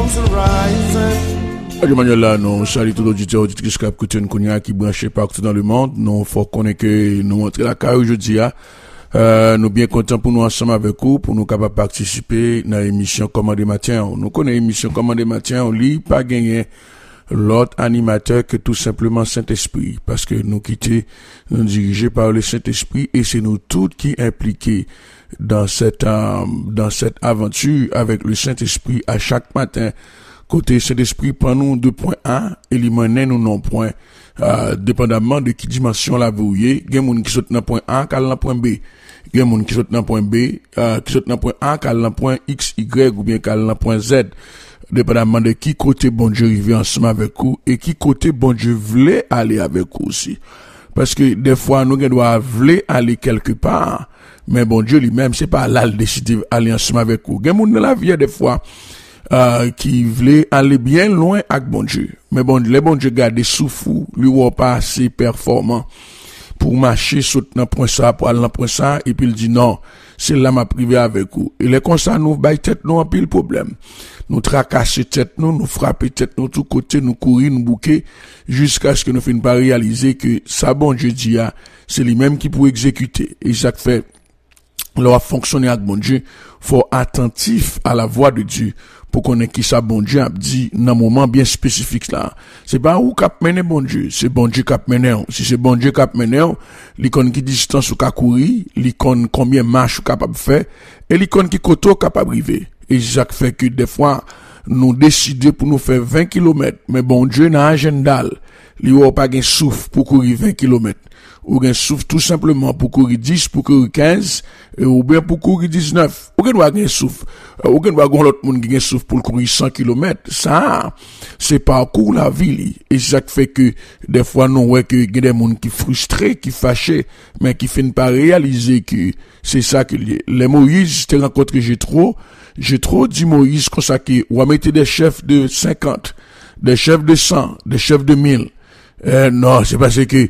storms arising. Radio Manuel là, nous saluons tous les auditeurs auditrices qui branchés partout dans le monde. Nous faut connaître que nous montrer la carrière aujourd'hui. Nous bien contents pour nous ensemble avec vous, pour nous capables participer dans l'émission Commandé Matin. Nous connaissons l'émission Commandé Matin, on lit pas gagner l'autre animateur que tout simplement Saint-Esprit, parce que nous nous dirigés par le Saint-Esprit et c'est nous tous qui impliqués dans cette aventure avec le Saint-Esprit à chaque matin. Côté Saint-Esprit prend nous de point A et il mène nous non point, dépendamment de qui dimension la voyez. Il y a des gens qui sont dans point A, qui sont dans point B. Il y a des gens qui sont dans point B, qui sont dans point A, qui sont dans point X, Y, ou bien qui sont dans point Z. Dépendamment de qui côté bon Dieu arrive ensemble avec vous et qui côté bon Dieu voulait aller avec vous aussi. Parce que des fois, nous devons vouloir aller quelque part, mais bon Dieu lui-même, c'est pas là le décider aller ensemble avec vous. Il y a des gens dans la vie, des fois, qui voulait aller bien loin avec bon Dieu. Mais bon, les bon Dieu garder souffle, lui ou pas assez performant pour marcher sauter dans point ça, pour aller dans point ça, et puis il dit non, c'est là m'a privé avec vous. Et les comme ça, nous baille tête nous en pile problème. Nous tracasser tête nous frapper tête nous tout côté, nous courir, nous bouquer, jusqu'à ce que nous finissons par réaliser que ça bon Dieu dit, c'est lui-même qui peut exécuter. Et ça fait, leur fonctionner avec bon Dieu, faut attentif à la voix de Dieu pour qu'on ait qui ça bon Dieu a dit dans un moment bien spécifique là. C'est pas où cap mener bon Dieu, c'est bon Dieu cap mener. Si c'est bon Dieu cap mener, l'icône qui distance ou ka courir, l'icône combien marche ou capable faire et l'icône qui koto capable arriver. Et ça fait que des fois nous décider pour nous faire 20 km, mais bon Dieu n'a agenda, il n'y a pas de souffle pour courir 20 km. Ou gen souffle tout simplement pour courir 10, pour courir 15, ou bien pour courir 19. Ou gen doit gen souffle. Ou gen doit gen l'autre monde qui gen souffle pour courir 100 km. Ça, c'est parcours la vie. Et ça fait que, des fois, nous, ouais, que gen des monde qui frustrés, qui fâchés, mais qui finissent par réaliser que c'est ça que les Moïse, t'es rencontré Jéthro dit Moïse, comme ça que, ou a mettre des chefs de 50, des chefs de 100, des chefs de 1000. Non, c'est parce que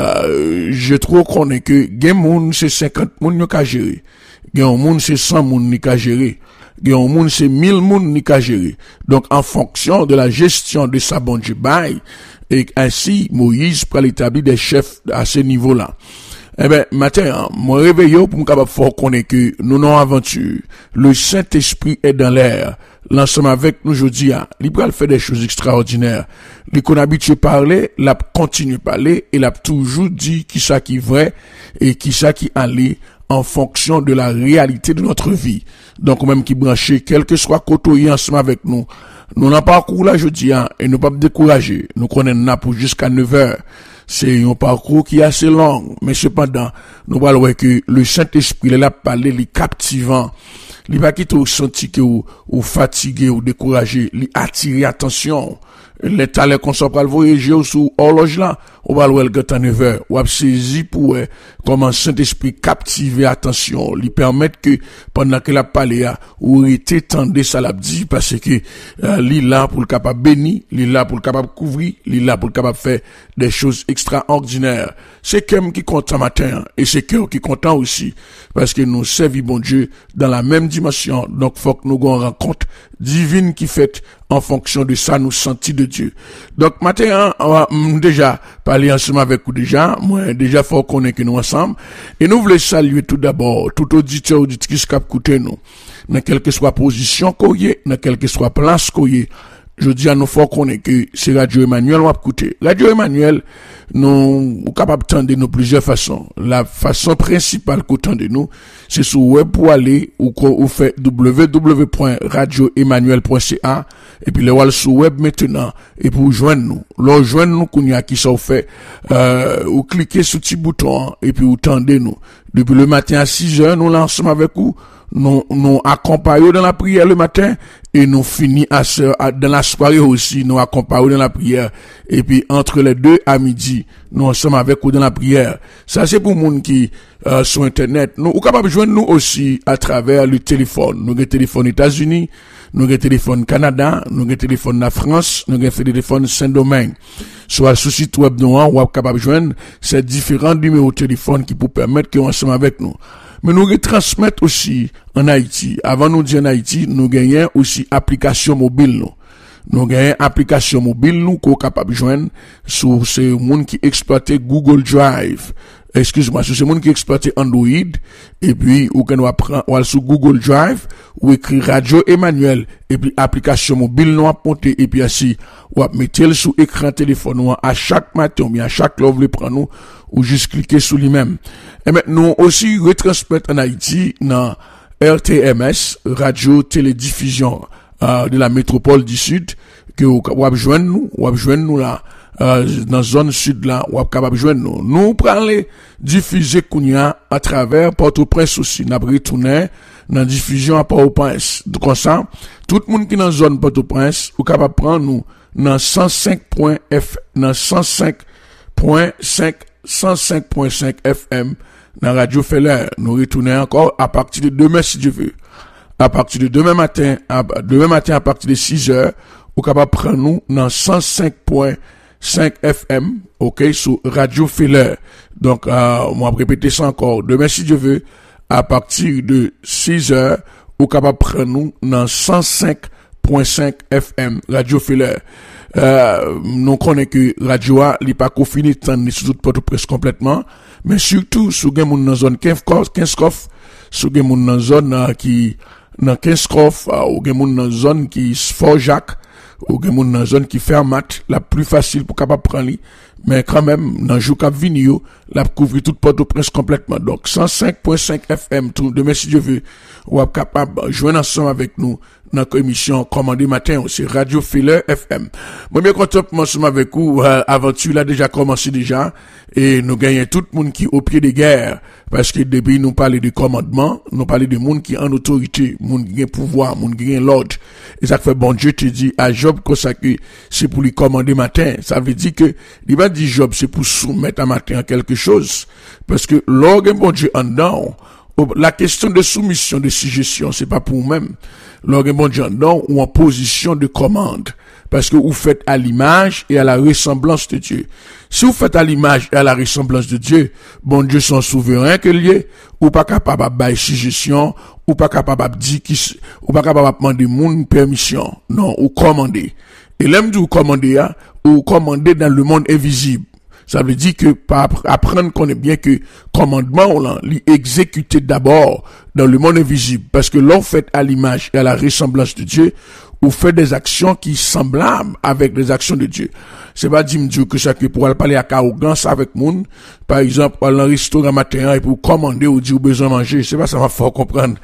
je trouve qu'on est que gen moun c'est 50 moun ni ka gérer. Gen moun c'est 100 moun ni ka gérer. Gen moun c'est 1000 moun ni ka gérer. Donc en fonction de la gestion de sa bon Dieu bail et ainsi Moïse pour établir des chefs à ce niveau-là. Eh ben matin, mon réveil pour me capable fort connaître que nous non aventure. Le Saint-Esprit est dans l'air. L'ensemble avec nous aujourd'hui, il peut faire des choses extraordinaires. Il qu'on habitué parler, l'a continue parler et l'a toujours dit qui ça qui vrai et qui ça qui allait en fonction de la réalité de notre vie. Donc même qui branché quel que soit côté ensemble avec nous. Nous n'en parcours là jeudi et nous pas décourager. Nous connaissons pour jusqu'à 9h. C'est un parcours qui est assez long, mais cependant, nous voyons que le Saint-Esprit, il a parlé, il est captivant. Il va quitter au senti que ou fatigué ou découragé, il attire attention. Les talents qu'on s'en parle voyager sous horloge là, on va le gâter à 9h, ou a saisi pour comment Saint-Esprit captiver attention, lui permettre que pendant que la parlé ou était tendé ça l'a dit parce que il là pour le capable béni, il là pour le capable couvrir, il là pour le capable faire des choses extraordinaires. C'est Kem qui content matin et c'est cœur qui content aussi parce que nous servons bon Dieu dans la même dimension. Donc faut que nous ayons une rencontre divine qui fait en fonction de ça nous sentis de Dieu. Donc matin on va déjà parler ensemble avec vous déjà, moi déjà faut qu'on est que nous ensemble et nous voulons saluer tout d'abord tout auditeur auditrice qui écoute nous dans quelle que soit position qu'on y est, dans quelle que soit place qu'on y est. Je dis à nous faut qu'on est que c'est Radio Emmanuel on va écouter. Radio Emmanuel nous capable de nous plusieurs façons. La façon principale qu'autant de nous c'est sur web pour aller ou fait www.radioemmanuel.ca et puis le wall sur web maintenant et pour joindre nous. Là joindre nous qu'on y a qui ça fait ou cliquer sur petit bouton et puis ou tendez nous. Depuis le matin à 6h nous lançons avec vous. Nous accompagnons dans la prière le matin et nous finissons dans la soirée aussi, nous accompagnons dans la prière. Et puis, entre les deux à midi, nous sommes avec vous dans la prière. Ça, c'est pour les gens qui, sur Internet. Nous, capable de joindre nous aussi à travers le téléphone. Nous avons le téléphone États-Unis, nous avons le téléphone Canada, nous avons le téléphone la France, nous avons le téléphone Saint-Domingue. Soit sur le site web nous, on est capable de joindre ces différents numéros de téléphone qui vous permettent qu'on ensemble avec nous. Mais nous retransmettons aussi en Haïti. Avant nous dire en Haïti, nous gagnons aussi application mobile nous. nous gagne application mobile nous qu'on capable joindre sur ces monde qui exploitait Google Drive. Excuse-moi, sur ces monde qui exploitait Android et puis ou qu'on va prendre ou sur Google Drive ou écrit Radio Emmanuel et puis application mobile nous a monter et puis ainsi ou mettre sur écran téléphone nous à chaque matin ou bien à chaque love le prend nous ou juste cliquer sur lui-même. Et maintenant aussi retransmettre en Haïti dans RTMS, Radio Télédiffusion de la métropole du Sud, que vous pouvez joindre nous là, dans zone sud là, vous capable joindre nous. Nous prenons diffuser Kounia à travers Port-au-Prince aussi. Nous retourner dans diffusion à Port-au-Prince. Donc, comme ça, tout le monde qui est dans zone Port-au-Prince, vous capable prendre nous dans 105.5 FM, dans Radio Feller. Nous retournons encore à partir de demain si Dieu veut. À partir de demain matin à partir de 6h, vous capable prendre nous dans 105.5 FM, OK, sur Radio Feller. Donc, on va répéter ça encore. Demain si Dieu veut, à partir de 6h, vous capable prendre nous dans 105.5 FM, Radio Feller. Nous connaissons que Radio A, il n'est pas confiné sur toute Port-au-Prince complètement, mais surtout, sur les gens dans zone 15 sur les gens dans zone qui, dans 15 ou les gens dans zone qui Fort-Jacques, ou les gens dans zone qui Fermat, la plus facile pour capable prendre, mais quand même, dans le jour cap vinio, la couvrir toute Port-au-Prince complètement. Donc, 105.5 FM, tout, demain si Dieu veut, ou est capable de joindre ensemble avec nous dans l'émission Commandé Matin, c'est Radio Feller FM. Moi, bien content pour ensemble avec vous, aventure là déjà commencé déjà, et nous gagnons tout le monde qui est au pied des guerres, parce que depuis nous parlons de commandement, nous parlons de monde qui est en autorité, monde qui a pouvoir, monde qui a l'ordre. Et ça fait bon Dieu te dit à Job consacré, c'est pour lui commander matin. Ça veut dire que, il va dire Job, c'est pour soumettre à matin à quelque chose. Parce que l'orgue bon Dieu en dedans, la question de soumission, de suggestion, c'est pas pour vous-même. L'orgue bon Dieu en dedans, ou en position de commande. Parce que vous faites à l'image et à la ressemblance de Dieu. Si vous faites à l'image et à la ressemblance de Dieu, bon Dieu son souverain que lié, ou pas capable de bailler suggestion, ou pas capable de dire ou pas capable de demander mon permission. Non, ou commander. Et l'aime du commander, ou commander dans le monde invisible. Ça veut dire que, apprendre qu'on est bien que commandement, là, l'exécuter d'abord dans le monde invisible. Parce que l'on fait à l'image et à la ressemblance de Dieu, ou fait des actions qui sont semblables avec les actions de Dieu. C'est pas dire que ça que pour aller parler à arrogance avec monde, par exemple, aller dans un restaurant matin et pour commander ou dire ou besoin manger, c'est pas ça va faire comprendre.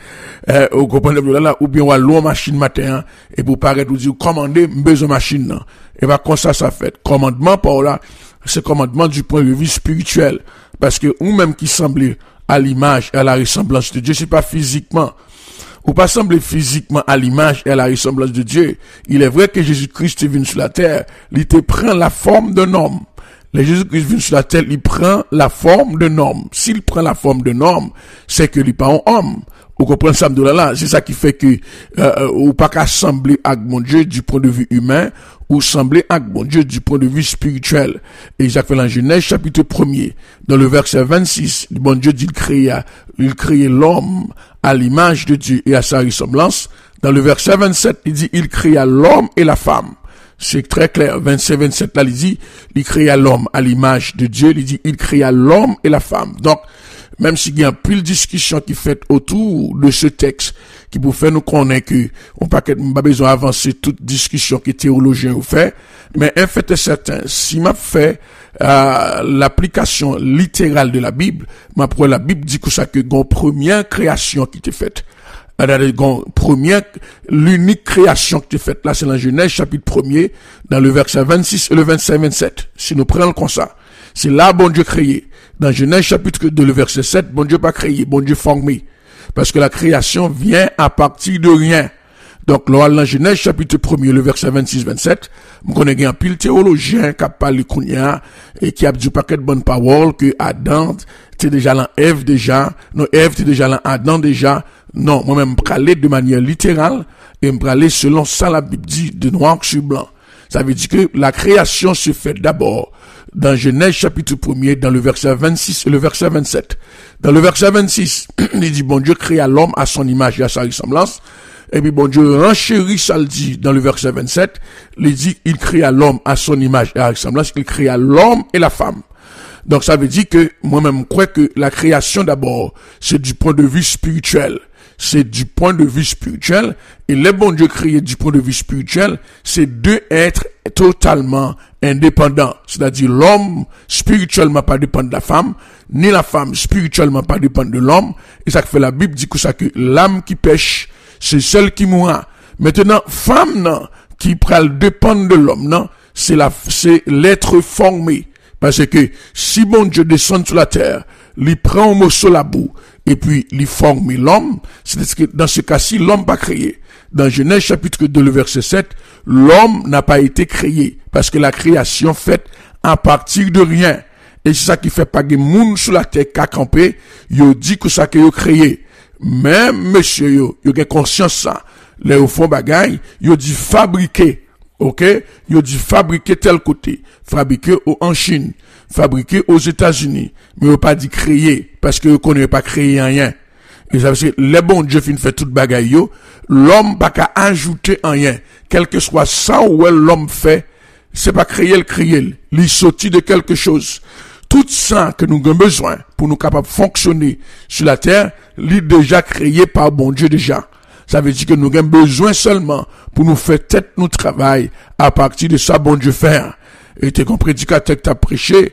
Ou comprendre là, ou bien ou aller en machine matin et pour paraître ou dire commander besoin machine là. Et bah comme ça fait. Commandement par là, c'est commandement du point de vue spirituel. Parce que ou même qui semble à l'image et à la ressemblance de Dieu, c'est pas physiquement. Ou pas sembler physiquement à l'image et à la ressemblance de Dieu. Il est vrai que Jésus-Christ est venu sur la terre, il te prend la forme d'un homme. Le Jésus-Christ venu sur la terre, il prend la forme d'un homme. S'il prend la forme d'un homme, c'est que il n'est pas un homme. Vous comprenez ça, là, c'est ça qui fait que, ou pas qu'à sembler à mon Dieu du point de vue humain, ou sembler à mon Dieu du point de vue spirituel. Et Jacques fait dans Genèse chapitre 1er, dans le verset 26, bon Dieu dit il créait l'homme à l'image de Dieu et à sa ressemblance. Dans le verset 27, il dit, il créa l'homme et la femme. C'est très clair. 27 là, il dit, il créa l'homme à l'image de Dieu. Il dit, il créa l'homme et la femme. Donc, même s'il y a un pile de discussion qui fait autour de ce texte, qui vous fait nous connaître que, on pas besoin d'avancer toute discussion que théologien vous fait, mais un fait est certain, si m'a fait, l'application littérale de la Bible, la Bible dit que ça que gon première création qui t'est faite. L'unique création qui t'est faite là, c'est dans Genèse chapitre 1er, dans le verset 26 et le verset 27. Si nous prenons comme ça, c'est là bon Dieu créé. Dans Genèse chapitre 2, le verset 7, bon Dieu pas créé, bon Dieu formé. Parce que la création vient à partir de rien. Donc, là, dans Genèse chapitre 1er, le verset 26-27, on connaît un pile théologien qui a parlé Kounia et qui a dit paquet de bonnes paroles que Adam, t'es déjà là, Ève déjà, non, Ève t'es déjà là, Adam déjà. Non, moi-même, je parler de manière littérale et je parler selon ça la Bible dit de noir sur blanc. Ça veut dire que la création se fait d'abord dans Genèse chapitre 1er, dans le verset 26 et le verset 27. Dans le verset 26, il dit, bon Dieu créa l'homme à son image et à sa ressemblance. Et puis bon Dieu renchérit ça le dit dans le verset 27, il dit il créa l'homme à son image et à ressemblance, il créa l'homme et la femme. Donc ça veut dire que moi-même je crois que la création d'abord, c'est du point de vue spirituel. C'est du point de vue spirituel. Et le bon Dieu créé du point de vue spirituel, c'est deux êtres totalement indépendants. C'est-à-dire l'homme spirituellement pas dépend de la femme, ni la femme spirituellement pas dépend de l'homme. Et ça fait la Bible dit que ça que l'âme qui pêche, c'est celle qui mourra. Maintenant, femme non, qui pral dépendre de l'homme, non, c'est l'être formé. Parce que si bon Dieu descend sur la terre, il prend un morceau la boue, et puis il forme l'homme, c'est-à-dire que dans ce cas-ci, l'homme pas créé. Dans Genèse chapitre 2, le verset 7, l'homme n'a pas été créé, parce que la création faite à partir de rien. Et c'est ça qui fait pas de monde sur la terre qu'à camper, yo dit que ça que yo créé. Même monsieur yo a conscience ça. Les au fond bagaille, yo dit fabriquer. OK, yo dit fabriquer tel côté, fabriquer en Chine, fabriquer aux États-Unis, mais yo pas dit créer parce que yo connaît pas créer rien. Et ça veut dire les bon Dieu fin fait toute bagaille yo, l'homme pas qu'à ajouter rien, quel que soit ça ou l'homme fait, c'est pas créer le créer, il sorti de quelque chose. Tout ça que nous avons besoin pour nous capables de fonctionner sur la terre, il déjà créé par bon Dieu déjà. Ça veut dire que nous avons besoin seulement pour nous faire tête nous travail à partir de ça bon Dieu faire. Et t'es comme prédicateur que t'as prêché,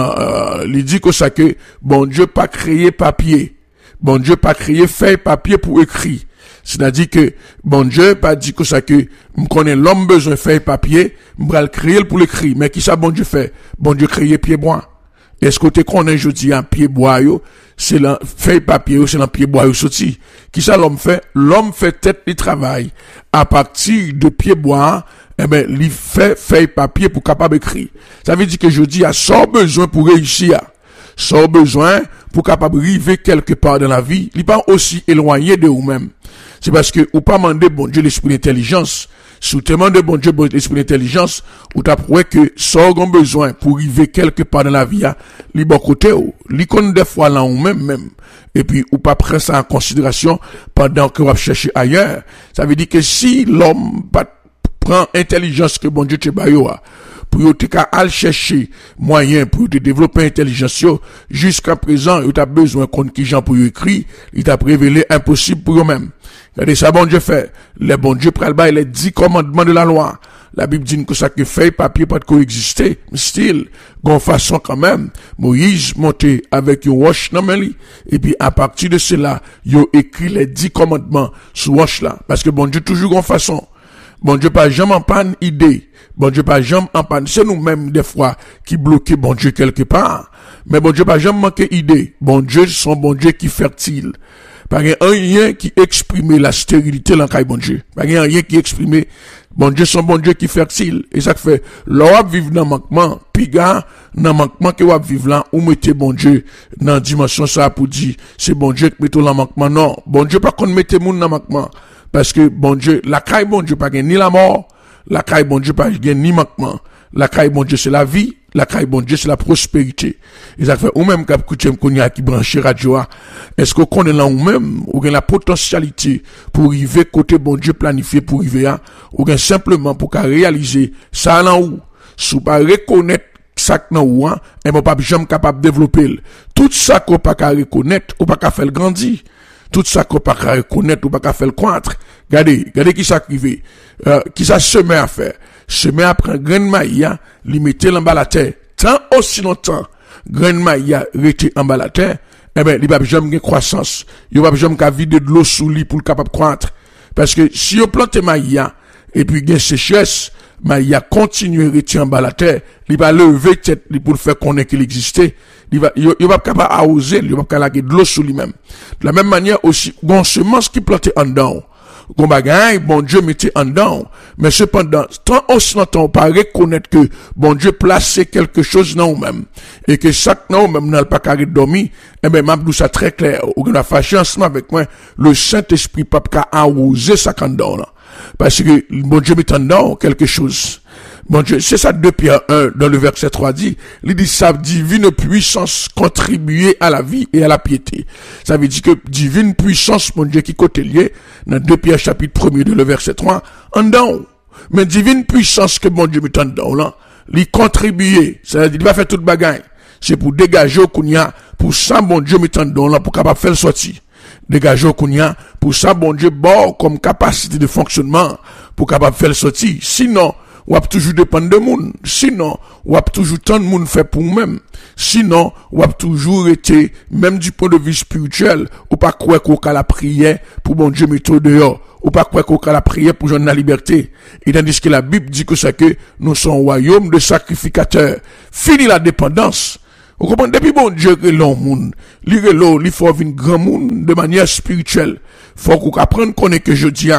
il dit que ça que bon Dieu pas créé papier. Bon Dieu pas créé feuille papier pour écrire. C'est-à-dire que bon Dieu pas dit que ça que me connaît l'homme besoin feuille papier, me le créer pour l'écrire. Mais qui ça bon Dieu fait? Bon Dieu créé pied bois. Est-ce que tu connais jeudi un pied bois yo, c'est la feuille papier, c'est la pied bois yo sorti. Qui ça l'homme fait? L'homme fait tête du travail à partir de pied bois, eh ben il fait feuille papier pour capable écrire. Ça veut dire que jeudi a sans besoin pour réussir. Sans besoin pour capable arriver quelque part dans la vie, il pas aussi éloigné de vous-même. C'est parce que ou pas demander bon Dieu l'esprit d'intelligence. Sous tellement de bon Dieu, bon esprit d'intelligence, ou t'as prouvé que ça a besoin pour arriver quelque part dans la vie, li bon côté ou, li connaît des fois là ou même. Et puis, ou pas prendre ça en considération pendant que vous cherchez ailleurs. Ça veut dire que si l'homme prend intelligence que bon Dieu te baille, pour te aller chercher moyen pour te développer intelligence, jusqu'à présent, il t'a besoin qu'on qui gens pour écrire, il t'a révélé impossible pour eux-mêmes. Regardez ça, bon Dieu fait. Les bon Dieu pral ba les 10 commandements de la loi. La Bible dit que ça que feuille papier pas de coexister. Style, gon façon quand même. Moïse monté avec une roche dans main et puis à partir de cela, yo écrit les 10 commandements sur roche là parce que bon Dieu toujours gon façon. Bon Dieu pas jamais en panne idée. Bon Dieu pas jamais en panne. C'est nous-mêmes des fois qui bloquons bon Dieu quelque part. Mais bon Dieu pas jamais manqué idée. Bon Dieu son bon Dieu qui fertile. Pas rien qui exprime la stérilité dans le bon Dieu. Pas rien qui exprime bon Dieu son bon Dieu qui fertile. Et ça fait l'on vivre dans manquement, puis gars dans manquement que on vivre là ou mettez bon Dieu dans dimension ça pour dire c'est bon Dieu qui met dans manquement. Non, bon Dieu pas qu'on mette moun dans manquement parce que bon Dieu la caille bon Dieu pas ni la mort, la caille bon Dieu pas ni manquement. La caille bon Dieu c'est la vie. La caille bon Dieu, c'est la prospérité. Et ça fait, ou même, quand qui branche radio, est-ce qu'on connaît là ou même, ou bien la potentialité pour arriver côté bon Dieu planifié pour arriver ou bien simplement pour réaliser ça là où, sous pas reconnaître ça que nan ou, et mon pas jamais capable de développer. Tout ça qu'on pas qu'à reconnaître, ou pas qu'à faire grandir. Tout ça qu'on pas qu'à reconnaître, ou pas qu'à faire croître. Regardez qui ça arrivé, qui ça se met à faire. Se met à prendre grain maïs, li mette en bas la terre. Tant aussi longtemps, grain maïs rete en bas la terre, eh ben, li pa jamais gen croissance. Yo pa jamais ka vide de l'eau sous li pour capable croître. Parce que si yo plante maïs, et puis gen sécheresse, maïs continue rete en bas la terre, li va lever tête li pour faire connaître qu'il existait. Yo pa capable arroser, yo pa capable laguer de l'eau sous lui-même. De la même manière aussi, bon semence qui plante en dedans. Gon bagay, bon Dieu mettait en dedans. Mais cependant, tant aussi longtemps on pas reconnaître que bon Dieu placé quelque chose dans nous-mêmes. Et que chaque non même n'a pas carré dormi, eh ben, m'abdou ça très clair. Ou qu'on a fâché ensemble avec moi, le Saint-Esprit pas arroser ça quand dedans, là. Parce que bon Dieu met en dedans quelque chose. Bon Dieu, c'est ça 2 Pierre 1 dans le verset 3 dit, il dit sa divine puissance contribuer à la vie et à la piété. Ça veut dire que divine puissance, mon Dieu, qui côté lié, dans 2 Pierre chapitre 1 de le verset 3, en dedans. Mais divine puissance que mon Dieu met en dedans, là, lui contribuer, c'est-à-dire, il va faire toute bagaille. C'est pour dégager au kounia, pour ça, mon Dieu met en dedans, là, pour capable faire le sortir. Dégager au kounia, pour ça, bon Dieu, bon, comme capacité de fonctionnement, pour capable faire le sortir. Sinon, ou a toujours dépendre de moun. Sinon, ou a toujours tant de moun fait pour nous-mêmes. Sinon, ou a toujours été, même du point de vue spirituel, ou pas croire qu'on a la prière pour bon Dieu mettre dehors. Ou pas croire qu'on a la prière pour joindre la liberté. Et tandis que la Bible dit que c'est que nous sommes un royaume de sacrificateurs. Fini la dépendance. Vous comprenez? Depuis bon Dieu que l'on moun, il faut une grand monde de manière spirituelle. Faut qu'on apprenne qu'on est que je dis,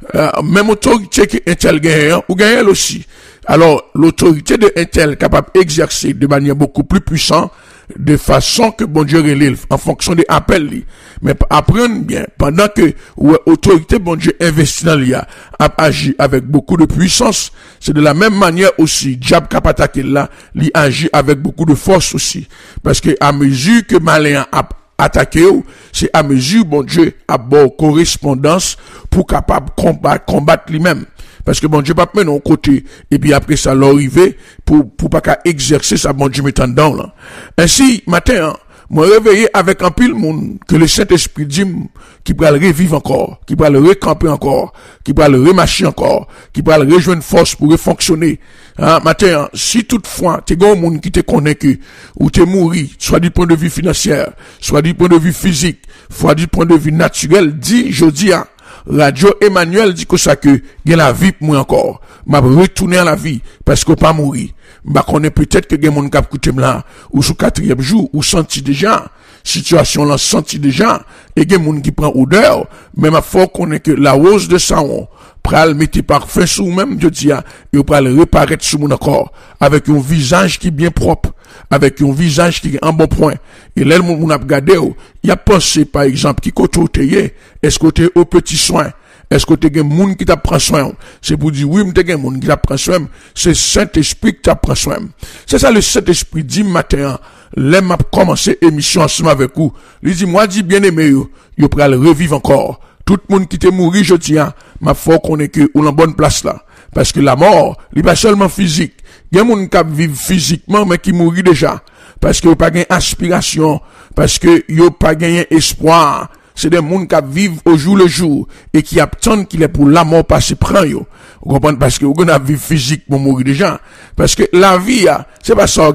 même autorité que Intel gagne, ou gagne aussi. Alors, l'autorité de Intel capable d'exercer de manière beaucoup plus puissante, de façon que bon Dieu relève, en fonction des appels. Mais apprendre bien, pendant que l'autorité bon Dieu investit dans l'IA, a agi avec beaucoup de puissance, c'est de la même manière aussi, diable capable attaquer là, il agit avec beaucoup de force aussi. Parce que à mesure que malin a attaquer, c'est à mesure, bon Dieu, à bonne correspondance pour capable combattre lui-même. Parce que bon Dieu, pas mettre de côté, et puis après ça, l'arriver, pour pas qu'à exercer sa bon Dieu mettant dedans, là. Ainsi, matin, moi réveillé avec un pile monde, que le Saint-Esprit dit, qui va le revivre encore, qui va le recamper encore, qui va le remarcher encore, qui va le rejoindre force pour fonctionner. Hein, matin, si toutefois, t'es un monde qui te connaît que, ou t'es mouru, soit du point de vue financier, soit du point de vue physique, soit du point de vue naturel, dit, je dis, Radio Emmanuel dit que ça que, y a la vie pour moi encore. M'a retourné à la vie, parce que pas mourir. Bah, qu'on est peut-être que y a mon cap coûté là, ou sous 4e jour, ou senti déjà, situation là, senti déjà, et y a mon qui prend odeur, mais ma faut qu'on est que la rose de sang, pral mettre parfum sous même, je dis, et pral reparaître sous mon corps, avec un visage qui est bien propre, avec un visage qui est en bon point. Et là, mon a regardé, il a pensé, par exemple, qui côté est-ce que tu es au petit soin? Est-ce que tu es un monde qui t'a pris soin? C'est pour dire, oui, tu es un monde qui t'a pris soin. C'est Saint-Esprit qui t'a pris soin. C'est ça le Saint-Esprit dit matin, là, m'a commencé émission ensemble avec vous. Il dit, moi, dit bien aimé, yo pral revivre encore. Tout le monde qui t'est mouru, je tiens, ma foi qu'on est que, ou en bonne place là. Parce que la mort, il n'est pas seulement physique. Il y a des gens qui vivent physiquement, mais qui mourent déjà. Parce que n'y a pas d'aspiration. Parce que n'y a pas d'espoir. C'est des gens qui vivent au jour le jour. Et qui attendent qu'il est pour la mort passer prend yo. Vous comprenez? Parce que vous avez vivre physique pour mourir déjà. Parce que la vie, c'est pas ça,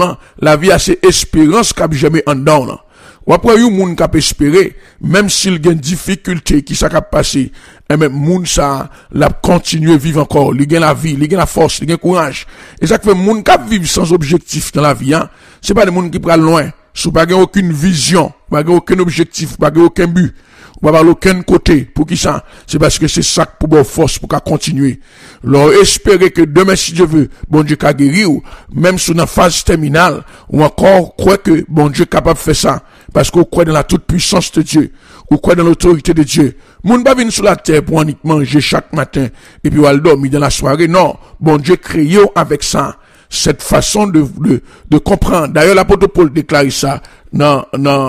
la vie, c'est espérance qui a jamais en dedans, là. Ou après, il y a des gens qui peuvent espérer, même s'il y a une difficulté qui s'est passée, et même moun ça, la continuer vivre encore, il y a la vie, il y a la force, il y a le courage. Et ça fait moun qui vivent sans objectif dans la vie, hein. C'est pas des gens qui prennent loin, sous pas aucune vision, pas aucun objectif, pas aucun but. Ou pas aucun côté. Pour qui ça? C'est parce que c'est ça pour bonne force, pour qu'à continuer. Leur espérer que demain, si Dieu veut, bon Dieu qu'a guéri ou, même sous une phase terminale, ou encore croire que bon Dieu est capable de faire ça. Parce qu'on croit dans la toute puissance de Dieu. Ou croit dans l'autorité de Dieu. Moun pas venir sur la terre pour uniquement manger chaque matin, et puis ou al dormir dans la soirée. Non. Bon Dieu créé avec ça. Cette façon de comprendre. D'ailleurs, l'apôtre Paul déclare ça dans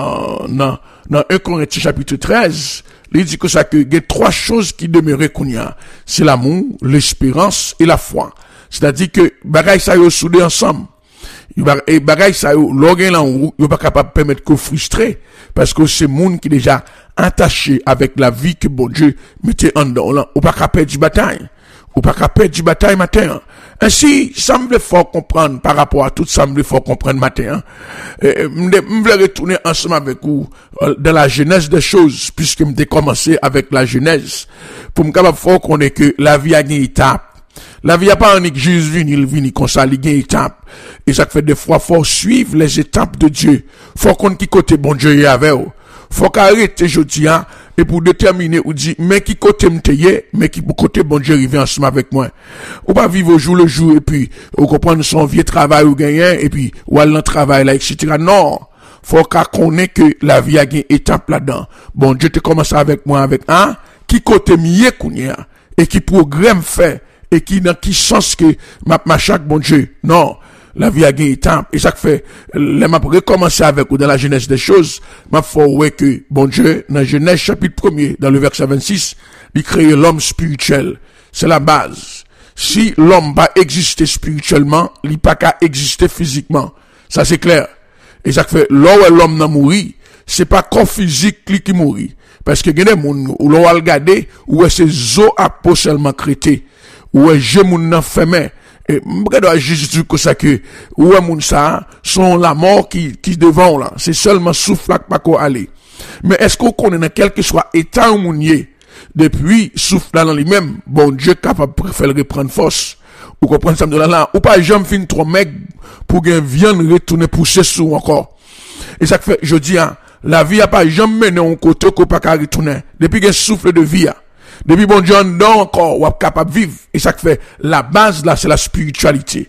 1 Corinthiens chapitre 13, il dit que ça que il y a 3 choses qui demeuraient qu'on y a. C'est l'amour, l'espérance et la foi. C'est-à-dire que bagaille ça yo soudé ensemble. Et bagaille ça yo l'organe là yo pas capable de permettre que frustrer parce que c'est monde qui déjà attaché avec la vie que bon Dieu mettait en dedans là, ou pas capable du bataille. Ou pas capable du bataille matin. Ainsi, ça me fait fort comprendre par rapport à tout ça, me fait fort comprendre matin. Me voulais retourner ensemble avec vous dans la genèse des choses, puisque me commencé avec la genèse, pour me capable fort qu'on est que la vie a une étape. La vie a pas un juste vini comme ça, il y a une étape. Et ça fait des fois, faut suivre les étapes de Dieu. Faut qu'on qui côté bon Dieu y avait. Faut qu'arrêter jeudi, hein, et pour déterminer ou dire, mais qui côté m'teye, mais qui côté bon Dieu arrive ensemble avec moi. Ou pas vivre au jour le jour, et puis, ou comprendre son vieux travail ou gagner, et puis, ou aller dans le travail là, etc. Non. Faut qu'on connaisse que la vie a une étape là-dedans. Bon Dieu te commence avec moi, avec, hein, qui côté mieux qu'on y a, et qui progrès me fait, et qui sens que ma chaque bon Dieu. Non. La vie a gagné temps. Et ça fait, m'a recommencer avec ou dans la Genèse des choses, m'a faut ouais que, bon Dieu, dans Genèse chapitre 1er, dans le verset 26, il crée l'homme spirituel. C'est la base. Si l'homme va exister spirituellement, il pas qu'à exister physiquement. Ça c'est clair. Et ça fait, là où l'homme n'a mouru, c'est pas corps physique qui mourit. Parce que, il y a des gens, où l'on va regarder, où c'est zo à peau seulement crété, où j'ai moun nan femme, et, m'gade juste que ça que, où moun ça, sont la mort qui devant là. C'est seulement souffle là pas qu'on aller. Mais est-ce qu'on connaît dans quel que soit état où moun yé, depuis souffle là dans lui-même, bon Dieu capable de faire reprendre force. Ou comprendre ça de là, ou pas jamais fin trop mec pour que vienne retourner pousser sous encore. Et ça fait, je dis, hein, la vie a pas jamais mené un côté qu'on pas qu'à retourner. Depuis qu'il souffle de vie, depuis bon Dieu non encore, ou capable de vivre. Et ça fait, la base là, c'est la spiritualité.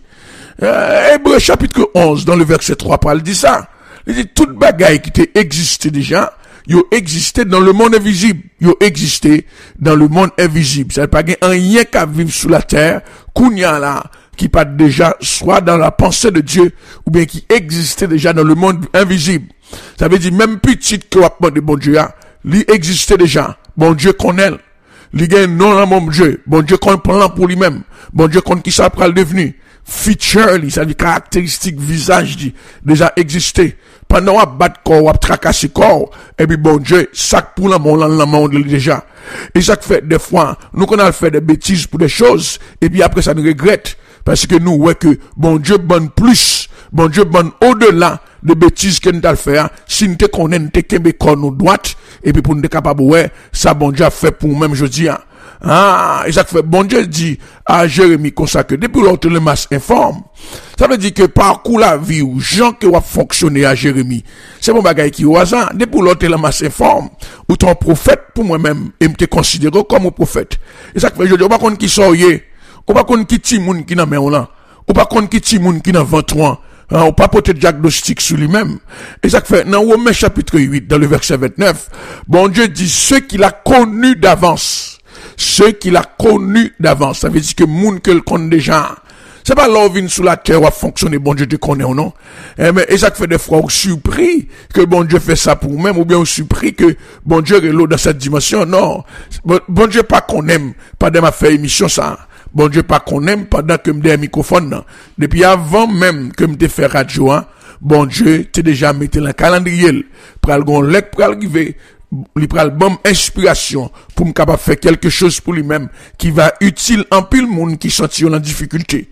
Hébreux chapitre 11, dans le verset 3, parle dit ça. Il dit, toute bagaille qui existait déjà, yo existait dans le monde invisible. Yo existait dans le monde invisible. Ça veut pas qu'il y a rien qu'à vivre sous la terre, kounya là, qui pas déjà soit dans la pensée de Dieu, ou bien qui existait déjà dans le monde invisible. Ça veut dire, même petite que wap de bon Dieu, lui existait déjà. Bon Dieu connaît. Lui gagne non à mon Dieu. Bon Dieu connaît plan pour lui-même. Bon Dieu connaît qui ça pral devenu. Feature, ça veut dire caractéristique, visage, déjà existé. Pendant wap bat corps, wap tracasser corps, et puis bon Dieu, ça pour la monde déjà. Et ça fait des fois, nous qu'on a fait des bêtises pour des choses, et puis après ça nous regrette. Parce que nous, ouais, que bon Dieu bonne plus, bon Dieu bonne au-delà de bêtises que nous avons fait, si nous te connaissons, nous te kembe nous droite, et puis pour nous être capable, ouais, ça bon Dieu a fait pour nous-mêmes, je dis, et ça fait, bon Dieu dit à Jérémie comme ça que depuis l'autre le masse informe, ça veut dire que parcours la vie ou gens qui ont fonctionné à Jérémie, c'est mon bagage qui au hasard, depuis l'autre le masse informe, ou ton prophète pour moi-même, et me te considérer comme un prophète. Et ça fait, je dis, on va qu'on qui soyez, ou pas qu'on qui timoun qui n'a main là, ou pas qu'on qui timoun qui n'a 23, ou pas porter diagnostic sur lui-même. Et ça fait, dans Romains chapitre 8, dans le verset 29, bon Dieu dit, ceux qu'il a connus d'avance, ceux qu'il a connus d'avance, ça veut dire que moun que le connaît déjà, c'est pas l'envie sous la terre ou à fonctionner, bon Dieu te connaît ou non. Et ça fait des fois, ou surpris que bon Dieu fait ça pour nous-mêmes, ou bien ou surpris que bon Dieu est là dans cette dimension, non. Bon Dieu pas qu'on aime, pas de ma fait émission ça. Bon Dieu pas qu'on aime pendant que me des microphones non. Depuis avant même que me te fait radio bon Dieu t'es déjà metté dans le calendrier pour le gon lek pour arriver il prend bonne inspiration pour me capable faire quelque chose pour lui-même qui va utile en pile monde qui sentit en difficulté.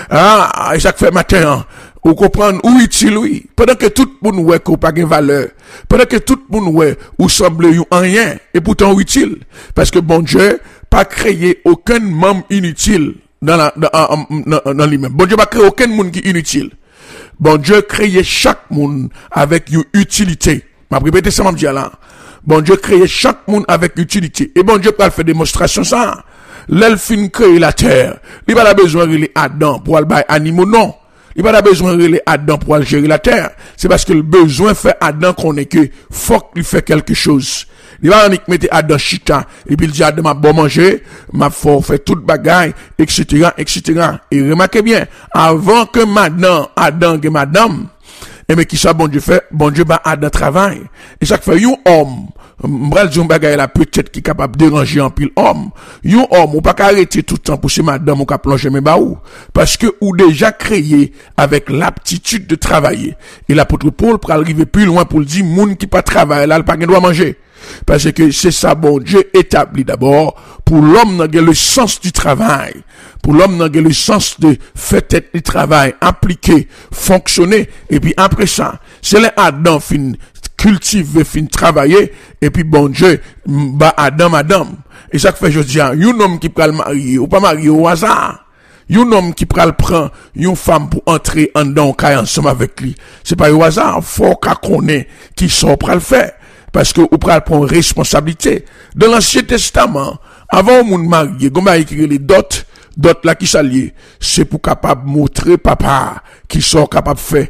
Et ça fait matin ou comprendre où utile oui pendant que tout le monde ouais qu'on pas de valeur pendant que tout le monde ouais ou semble en rien et pourtant utile parce que bon Dieu pas créer aucun membre inutile dans lui-même. Bon Dieu pas créer aucun monde qui est inutile. Bon Dieu créer chaque monde avec une utilité. M'a répété ça m'a dit là. Bon Dieu créer chaque monde avec utilité. Et bon Dieu peut faire démonstration ça. L'elfine crée la terre. Il pas besoin de Adam pour aller animaux non. Il pas besoin de Adam pour aller gérer la terre. C'est parce que le besoin fait Adam qu'on est que faut qu'il fait quelque chose. Il va mettre Adam chita, et puis il dit Adam m'a bon manger, m'a fait toute bagaille, etc., etc. Et remarquez bien, avant que Adam et madame, et mais qui ça bon Dieu fait, bon Dieu va Adam travail. Et ça fait un homme, m'bral dit un bagaille là peut-être qui est capable de déranger un pile homme. Un homme, ou pas arrêter tout le temps pour ces madame ou qu'à plonger mes baou. Parce que ou déjà créé avec l'aptitude de travailler. Et l'apôtre Paul pour arriver plus loin pour dire, moun qui pas travailler là, il pas doit manger. Parce que c'est ça, bon Dieu établi d'abord, pour l'homme n'a le sens du travail, pour l'homme n'a le sens de faire le travail, appliquer, fonctionner, et puis après ça, c'est les Adam fin cultiver, fin travailler, et puis bon Dieu, Adam, et ça fait, je dis, un homme qui peut le marier, ou pas marier au hasard, un homme qui prend une femme pour entrer en dedans, ensemble avec lui, c'est pas au hasard, faut qu'on connaisse qui sont prêts à le faire. Parce que ou pral prend responsabilité. Dans l'Ancien Testament, avant moun marié, goma écrit les dots D'autres là qui s'allient, c'est pour capable montrer papa qui sont capables de faire.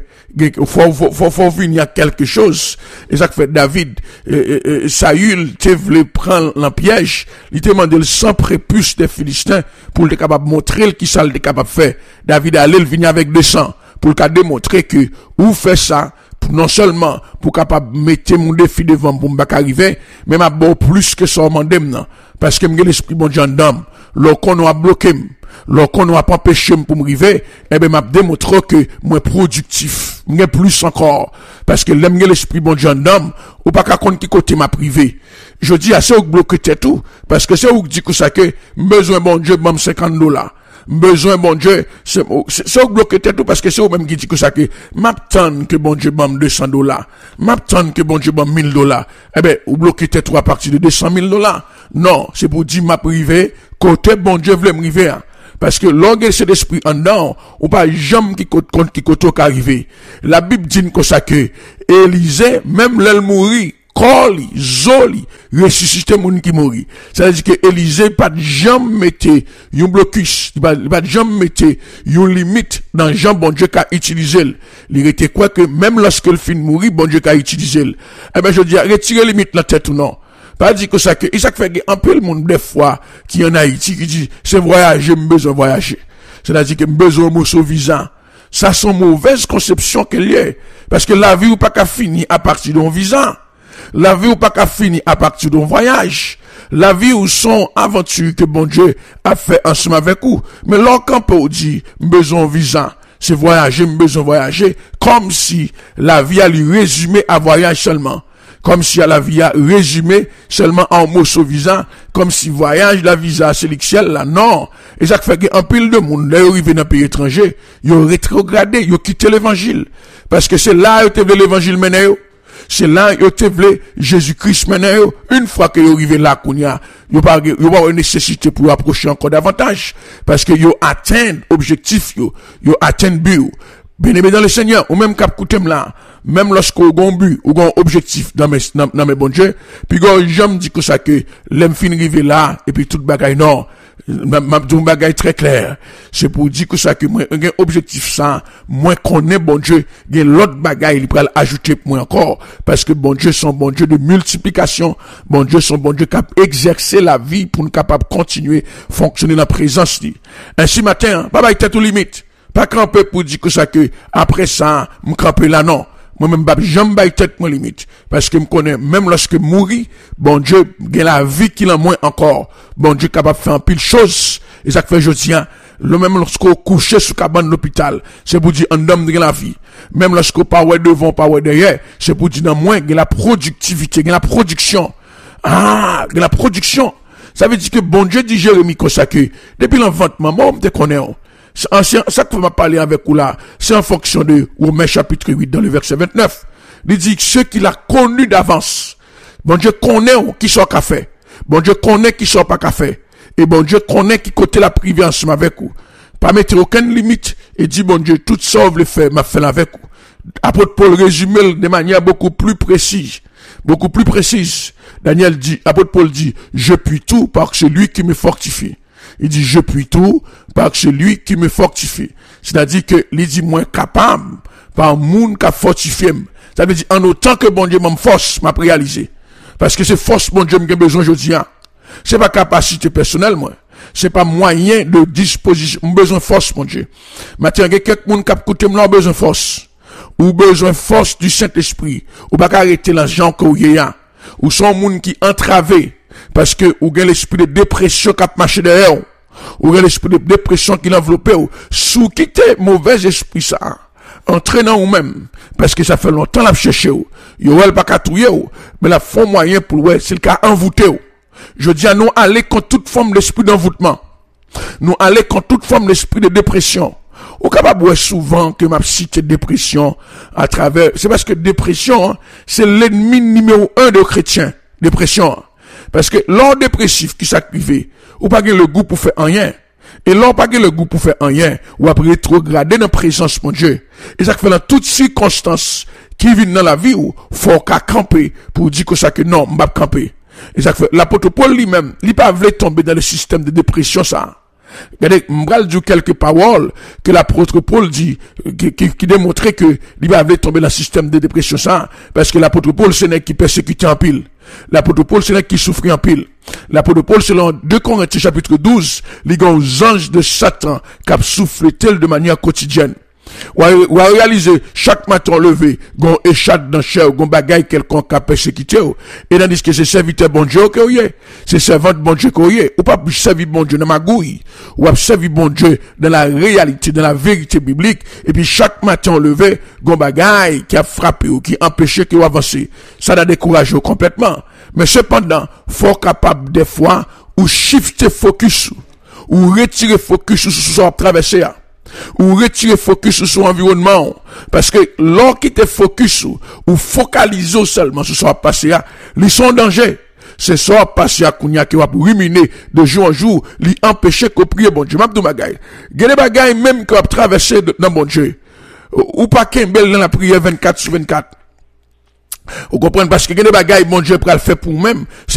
Faut venir à quelque chose. Et ça fait David, Saül, voulait prendre le piège. Il te demandé le sang prépuce des Philistins pour être capable de montrer qui ça était capable de faire. David allait venir avec des sangs pour le démontrer que, ou fait ça, non seulement pour capable mettre mon défi devant pour m'bak arriver, mais m'a bon plus que ça mandem nan. Parce que m'gè l'esprit bon gendarme, l'on a bloqué, l'on a pas empêché pour m'arriver, eh ben m'a démontré que moi productif, m'gè plus encore. Parce que l'aime l'esprit bon gendarme, ou pas qu'à compte qui côté m'a privé. Je dis à ça ou bloquer tout, parce que c'est où dit que ça que, besoin bon Dieu, même $50. Besoin bon Dieu, c'est au bloqué tout parce que c'est au même qui dit que ça que m'attend que bon Dieu m'am $200, m'attend que bon Dieu m'am $1000. Eh ben, ou bloqué tout à partir de $200,000. Non, c'est pour dire m'a privé, côté bon Dieu voulait m'river. Parce que l'orgueil c'est l'esprit en dedans, ou pas jamais qui côté qu'arriver. La Bible dit que ça que Élisée, même l'elle mourit, Koli, Zoli, ressuscité moun qui mourit. Ça veut dire que Élisée pas de jamais mette yon blocus, il pas de jamais mette yon limite dans Jean bon Dieu qu'a utilisé. Il était quoi que même lorsque le fin mourit, bon Dieu qu'a utilisé. Eh ben je dis retirer limite la tête ou non. Pas dire que ça que et ça fait un peu le monde des fois qui en Haïti qui dit c'est voyager, besoin voyager. C'est-à-dire que besoin de visa. Ça sont mauvaise conception qu'il y a parce que la vie ou pas qu'à finir à partir d'un visa. La vie ou pas qu'à finir à partir d'un voyage. La vie ou son aventure que bon Dieu a fait ensemble avec vous. Mais l'encan peut dire, besoin visa. C'est voyager, besoin voyager. Comme si la vie a lui résumé à voyage seulement. Comme si la vie a résumé seulement en mots sur visa. Comme si voyage, la visa, c'est l'excel là. Non. Et ça fait qu'un pile de monde, là, ils arrivent dans un pays étranger, ils ont rétrogradé, ils ont quitté l'évangile. Parce que c'est là où l'évangile mené. C'est là yo te vle Jésus-Christ maintenant une fois que yo arrivé là kounya yo pas une nécessité pour approcher encore davantage parce que yo atteint objectif yo atteint but bien-aimé dans le Seigneur ou même cap koutem là même lorsque vous avez un but ou un objectif dans mes bon Dieu puis j'aime dit que ça que l'aime fin arrivé là et puis tout bagaille non m'a dit un bagage très clair. C'est pour dire que ça que moi un objectif ça, moi connais bon Dieu, il y a l'autre bagage il peut ajouter pour moi encore parce que bon Dieu son bon Dieu de multiplication, bon Dieu son bon Dieu capable exercer la vie pour nous capable continuer fonctionner dans la présence lui. Ainsi matin, pas tête aux limites. Pas camper pour dire que ça que après ça, me camper là non. Moi-même, jamais tête mon limite. Parce que me connais, même lorsque mourir, bon Dieu, gagne la vie qu'il a moins encore. Bon Dieu capable de faire un pile chose. Et ça fait, je tiens, le même lorsqu'on couche sous cabane l'hôpital, c'est pour dire, un homme gagne la vie. Même lorsqu'on pas ouais devant, pas ouais derrière, c'est pour dire, dans moins, gagne la productivité, gagne la production. Ah, gagne la production. Ça veut dire que bon Dieu dit Jérémie consacré. Depuis l'enfantement, moi, on te connaît, ça que m'a parlé avec vous là, c'est en fonction de Romains chapitre 8 dans le verset 29. Il dit que ceux qu'il a connus d'avance, bon Dieu connaît qui sont qu'à faire. Bon Dieu connaît qui sont pas qu'à faire. Et bon Dieu connaît qui côté la privé ensemble avec vous. Pas mettre aucune limite et dit bon Dieu, tout ça vous le fait, m'a fait avec vous. Apôtre Paul résume de manière beaucoup plus précise. Beaucoup plus précise. Apôtre Paul dit, je puis tout par celui qui me fortifie. Il dit, je puis tout par celui qui me fortifie. C'est-à-dire que, il dit, moins capable par monde qui a fortifié. Ça veut dire, en autant que bon Dieu m'a force, m'a réalisé. Parce que c'est force, bon Dieu m'a besoin aujourd'hui. C'est pas capacité personnelle, moi. C'est pas moyen de disposition. M'a besoin force, mon Dieu. Maintenant, il y a quelques monde qui a coûté, m'a besoin force. Ou besoin force du Saint-Esprit. Ou pas arrêter l'argent que vous avez. Ou son monde qui entravé. Parce que, ou avez l'esprit de dépression qui a marché derrière. Ou avez l'esprit de dépression qui l'enveloppe. Sous quitter mauvais esprit ça. Entraînant ou même. Parce que ça fait longtemps la chercher. Yo elle pas qu'à touyer. Mais la fond moyen pour ouais, c'est le cas envoûté. Je dis à nous aller contre toute forme d'esprit d'envoûtement. Nous aller contre toute forme d'esprit de dépression. Au capable souvent que m'a cité dépression à travers, c'est parce que dépression, c'est l'ennemi numéro 1 de chrétiens. Dépression. Parce que l'homme dépressif qui s'active, ou pas le goût pour faire rien. Et l'homme pas le goût pour faire rien, ou après rétrograder dans la présence mon Dieu. Et ça fait dans toutes circonstances qui viennent dans la vie où faut qu'à camper pour dire que ça que non, m'pas camper. Et ça fait l'apôtre Paul lui-même, il pas voulu tomber dans le système de dépression ça. Regardez, m'bral dit quelques paroles que l'apôtre Paul dit, qui démontrait que il avait tombé dans le système de dépression ça, parce que l'apôtre Paul, c'est n'est qui persécutait en pile. L'apôtre Paul, c'est n'est qui souffrait en pile. L'apôtre Paul, selon 2 Corinthiens chapitre 12, les aux anges de Satan, qui soufflent tel de manière quotidienne. Ou à réaliser chaque matin levé, gon échappe dans chair, gon bagaille quelconque a persécuté, et tandis que c'est serviteur bon Dieu que vous c'est servant bon Dieu que vous ou pas servir bon Dieu dans ma gouille, ou servir bon Dieu dans la réalité, dans la vérité biblique, et puis chaque matin levé, gon bagaille qui a frappé ou qui empêché que vous avancez. Ça a découragé complètement. Mais cependant, faut capable des fois, ou shifter focus, ou retirer focus sur ce qu'on traversé, ou retirer focus sur son environnement, parce que l'or qui te focus ou focaliser seulement sur ce qui va passer, ils sont en danger. C'est ça passer à Kounia qui va ruminer de jour en jour, lui empêcher qu'on prie bon Dieu. M'abdou bagay. Gade bagay même qui va traverser dans bon Dieu. Ou pas qu'un bel dans la prière 24/24. Vous comprenez parce que gade bagay bon Dieu pour le faire pour nous-mêmes.